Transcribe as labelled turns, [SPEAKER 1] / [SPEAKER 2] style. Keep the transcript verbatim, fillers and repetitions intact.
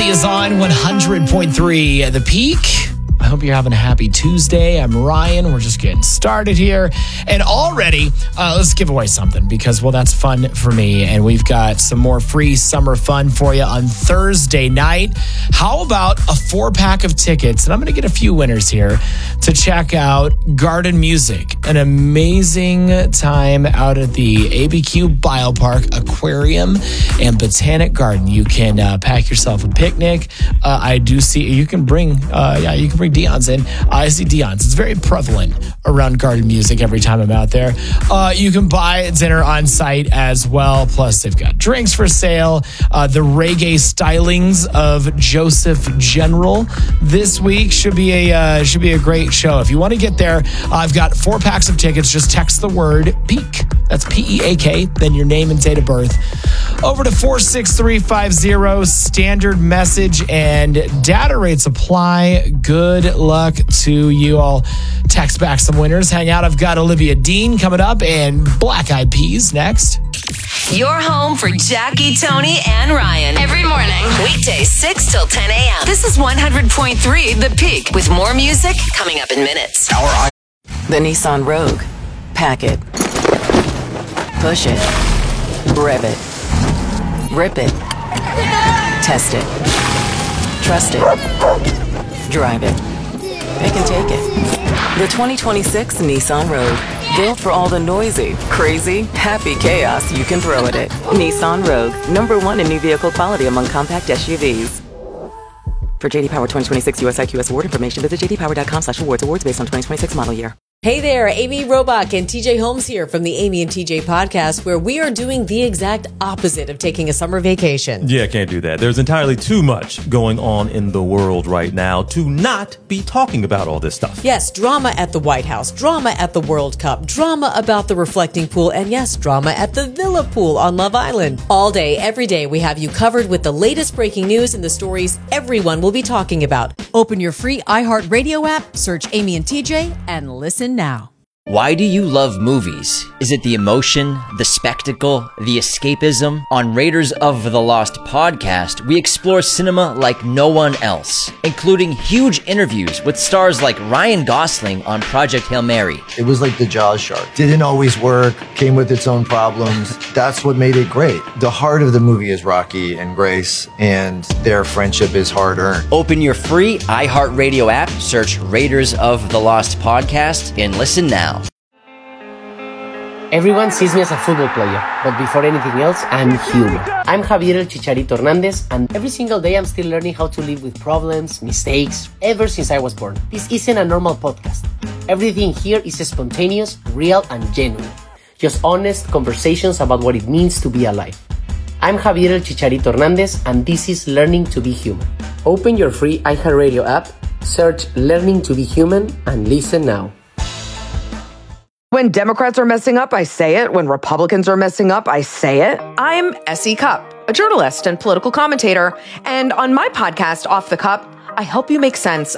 [SPEAKER 1] Melody is on one hundred point three The Peak. I hope you're having a happy Tuesday. I'm Ryan. We're just getting started here. And already, uh, let's give away something because, well, that's fun for me. And we've got some more free summer fun for you on Thursday night. How about a four-pack of tickets? And I'm going to get a few winners here to check out Garden Music, an amazing time out at the A B Q Biopark Aquarium and Botanic Garden. You can uh, pack yourself a picnic. Uh, I do see you can bring, uh, yeah, you can bring Dion's in. I see Dion's. It's very prevalent around Garden Music every time I'm out there. Uh, you can buy dinner on site as well. Plus, they've got drinks for sale. Uh, the reggae stylings of Joseph General this week should be a uh, should be a great show. If you want to get there, I've got four packs of tickets. Just text the word PEAK. That's P E A K. Then your name and date of birth over to four six three five zero. Standard message and data rates apply. Good luck to you all. Text back some winners. Hang out. I've got Olivia Dean coming up and Black Eyed Peas next.
[SPEAKER 2] Your home for Jackie, Tony, and Ryan. Every morning. Weekdays six till ten a.m. This is one hundred point three The Peak with more music coming up in minutes.
[SPEAKER 3] The Nissan Rogue. Pack it. Push it. Rev it. Rip it. Test it. Trust it. Drive it. Pick and take it. The twenty twenty-six Nissan Rogue. Built for all the noisy, crazy, happy chaos you can throw at it. Nissan Rogue. Number one in new vehicle quality among compact S U Vs. For J D Power twenty twenty-six U S I Q S award information, visit j d power dot com slash awards. Awards based on twenty twenty-six model year.
[SPEAKER 4] Hey there, Amy Robach and T J Holmes here from the Amy and T J podcast, where we are doing the exact opposite of taking a summer vacation.
[SPEAKER 5] Yeah, can't do that. There's entirely too much going on in the world right now to not be talking about all this stuff.
[SPEAKER 4] Yes, drama at the White House, drama at the World Cup, drama about the reflecting pool, and yes, drama at the Villa Pool on Love Island. All day, every day, we have you covered with the latest breaking news and the stories everyone will be talking about.
[SPEAKER 6] Open your free iHeartRadio app, search Amy and T J, and listen now.
[SPEAKER 7] Why do you love movies? Is it the emotion, the spectacle, the escapism? On Raiders of the Lost podcast, we explore cinema like no one else, including huge interviews with stars like Ryan Gosling on Project Hail Mary.
[SPEAKER 8] It was like the Jaws shark. Didn't always work, came with its own problems. That's what made it great. The heart of the movie is Rocky and Grace, and their friendship is hard-earned.
[SPEAKER 7] Open your free iHeartRadio app, search Raiders of the Lost podcast, and listen now.
[SPEAKER 9] Everyone sees me as a football player, but before anything else, I'm human. I'm Javier El Chicharito Hernandez, and every single day I'm still learning how to live with problems, mistakes, ever since I was born. This isn't a normal podcast. Everything here is spontaneous, real, and genuine. Just honest conversations about what it means to be alive. I'm Javier El Chicharito Hernandez, and this is Learning to be Human. Open your free iHeartRadio app, search Learning to be Human, and listen now.
[SPEAKER 10] When Democrats are messing up, I say it. When Republicans are messing up, I say it. I'm Essie Cupp, a journalist and political commentator. And on my podcast, Off the Cup, I help you make sense